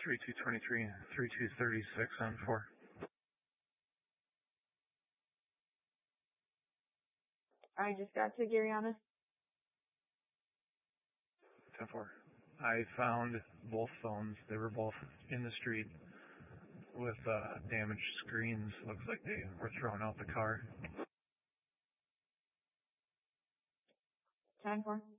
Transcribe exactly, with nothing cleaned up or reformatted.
three two two three, three two three six on four. I just got to Gariana. ten four. I found both phones. They were both in the street with uh, damaged screens. Looks like they were throwing out the car. ten four.